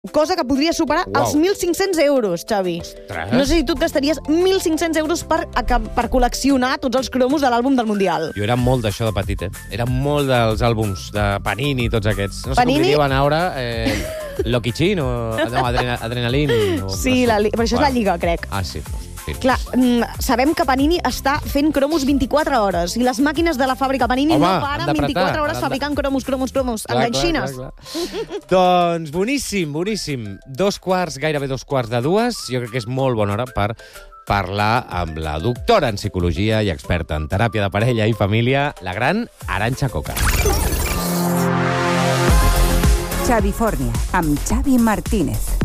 cosa que podria superar els 1.500 euros, Xavi. Ostres. No sé si tu et gastaries 1.500 euros per col·leccionar tots els cromos de l'àlbum del Mundial. Jo era molt d'això de petit, Era molt dels àlbums de Panini i tots aquests. No sé Panini? com li diuen ara, Loki Chin o no, Adrenalin. Sí, però això és la Lliga, crec. Ah, sí. Clar, sabem que Panini està fent cromos 24 hores i les màquines de la fàbrica Panini no paren 24 hores fabricant cromos, enganxines. Clar. Doncs boníssim. Gairebé 2:45. Jo crec que és molt bona hora per parlar amb la doctora en psicologia i experta en teràpia de parella i família, la gran Arantxa Coca. Xavi Fornia, amb Xavi Martínez.